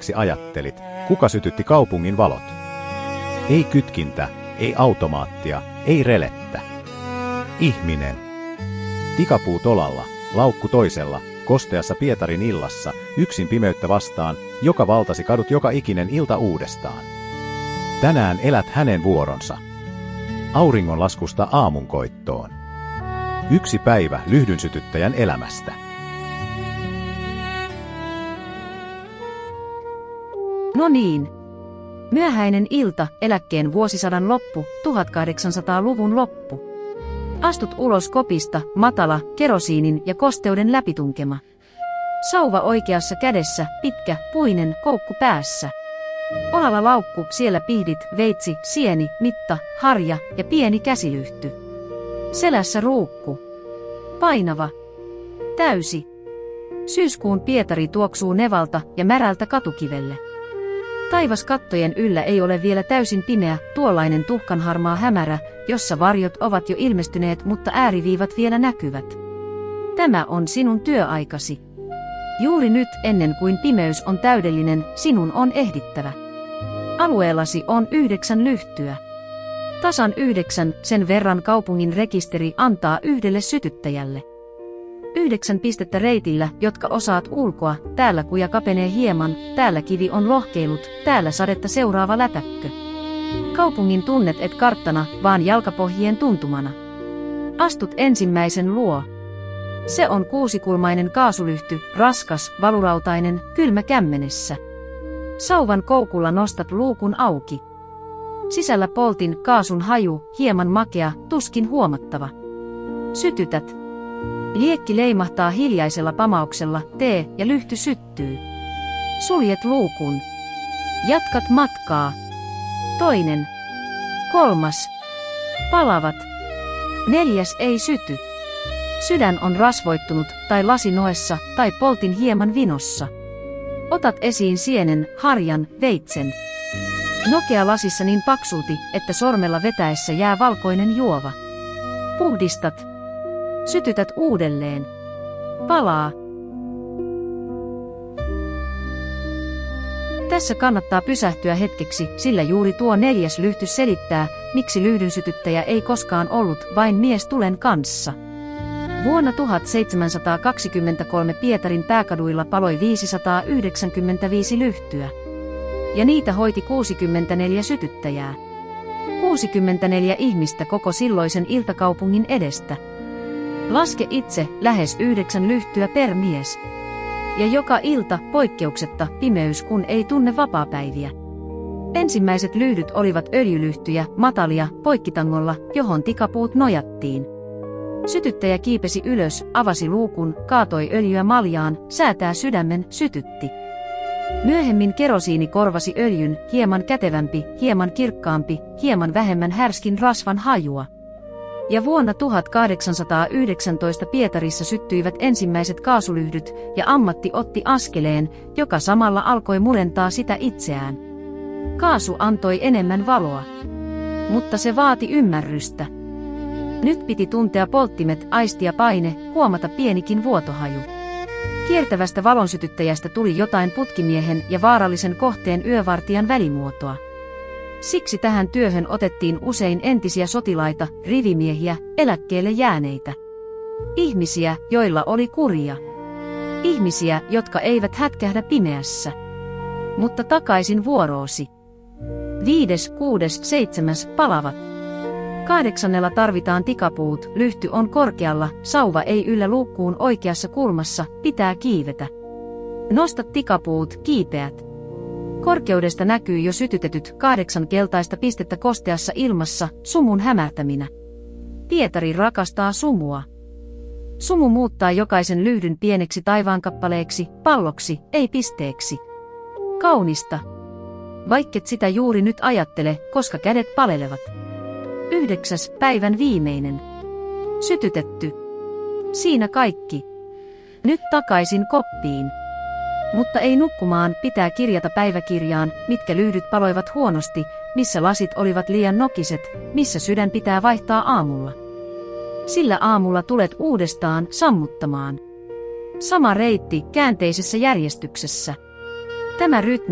hetkeksi ajattelit, kuka sytytti kaupungin valot. Ei kytkintä, ei automaattia, ei relettä. Ihminen. Tikapuu tolalla, laukku toisella, kosteassa Pietarin illassa, yksin pimeyttä vastaan, joka valtasi kadut joka ikinen ilta uudestaan. Tänään elät hänen vuoronsa. Auringonlaskusta aamunkoittoon. Yksi päivä lyhdynsytyttäjän elämästä. No niin. Myöhäinen ilta, eläkkeen vuosisadan loppu, 1800-luvun loppu. Astut ulos kopista, matala, kerosiinin ja kosteuden läpitunkema. Sauva oikeassa kädessä, pitkä, puinen, koukku päässä. Olalla laukku, siellä pihdit, veitsi, sieni, mitta, harja ja pieni käsilyhty. Selässä ruukku. Painava. Täysi. Syyskuun Pietari tuoksuu nevalta ja märältä katukivelle. Taivas kattojen yllä ei ole vielä täysin pimeä, tuollainen tuhkanharmaa hämärä, jossa varjot ovat jo ilmestyneet, mutta ääriviivat vielä näkyvät. Tämä on sinun työaikasi. Juuri nyt, ennen kuin pimeys on täydellinen, sinun on ehdittävä. Alueellasi on 9 lyhtyä. Tasan 9, sen verran kaupungin rekisteri antaa yhdelle sytyttäjälle. 9 pistettä reitillä, jotka osaat ulkoa, täällä kuja kapenee hieman, täällä kivi on lohkeilut, täällä sadetta seuraava läpäkkö. Kaupungin tunnet et karttana, vaan jalkapohjien tuntumana. Astut ensimmäisen luo. Se on 6-kulmainen kaasulyhty, raskas, valurautainen, kylmä kämmenessä. Sauvan koukulla nostat luukun auki. Sisällä poltin, kaasun haju, hieman makea, tuskin huomattava. Sytytät. Liekki leimahtaa hiljaisella pamauksella, tee ja lyhty syttyy. Suljet luukun. Jatkat matkaa. Toinen. 3. Palavat. 4. ei syty. Sydän on rasvoittunut, tai lasi noessa, tai poltin hieman vinossa. Otat esiin sienen, harjan, veitsen. Nokea lasissa niin paksulti, että sormella vetäessä jää valkoinen juova. Puhdistat. Sytytät uudelleen. Palaa. Tässä kannattaa pysähtyä hetkeksi, sillä juuri tuo 4. lyhty selittää, miksi lyhdynsytyttäjä ei koskaan ollut vain mies tulen kanssa. Vuonna 1723 Pietarin pääkaduilla paloi 595 lyhtyä. Ja niitä hoiti 64 sytyttäjää. 64 ihmistä koko silloisen iltakaupungin edestä. Laske itse, lähes 9 lyhtyä per mies. Ja joka ilta, poikkeuksetta, pimeys kun ei tunne vapaapäiviä. Ensimmäiset lyhdyt olivat öljylyhtyjä, matalia, poikkitangolla, johon tikapuut nojattiin. Sytyttäjä kiipesi ylös, avasi luukun, kaatoi öljyä maljaan, säätää sydämen, sytytti. Myöhemmin kerosiini korvasi öljyn, hieman kätevämpi, hieman kirkkaampi, hieman vähemmän härskin rasvan hajua. Ja vuonna 1819 Pietarissa syttyivät ensimmäiset kaasulyhdyt, ja ammatti otti askeleen, joka samalla alkoi murentaa sitä itseään. Kaasu antoi enemmän valoa. Mutta se vaati ymmärrystä. Nyt piti tuntea polttimet, aistia paine, huomata pienikin vuotohaju. Kiertävästä valonsytyttäjästä tuli jotain putkimiehen ja vaarallisen kohteen yövartijan välimuotoa. Siksi tähän työhön otettiin usein entisiä sotilaita, rivimiehiä, eläkkeelle jääneitä. Ihmisiä, joilla oli kuria. Ihmisiä, jotka eivät hätkähdä pimeässä. Mutta takaisin vuoroosi. 5., 6., 7. palavat. 8. tarvitaan tikapuut, lyhty on korkealla, sauva ei yllä luukkuun oikeassa kulmassa, pitää kiivetä. Nosta tikapuut, kiipeät. Korkeudesta näkyy jo sytytetyt 8 keltaista pistettä kosteassa ilmassa, sumun hämärtäminä. Pietari rakastaa sumua. Sumu muuttaa jokaisen lyhdyn pieneksi taivaankappaleeksi, palloksi, ei pisteeksi. Kaunista. Vaikket sitä juuri nyt ajattele, koska kädet palelevat. 9. päivän viimeinen. Sytytetty. Siinä kaikki. Nyt takaisin koppiin. Mutta ei nukkumaan, pitää kirjata päiväkirjaan, mitkä lyhdyt paloivat huonosti, missä lasit olivat liian nokiset, missä sydän pitää vaihtaa aamulla. Sillä aamulla tulet uudestaan sammuttamaan. Sama reitti, käänteisessä järjestyksessä. Tämä rytmi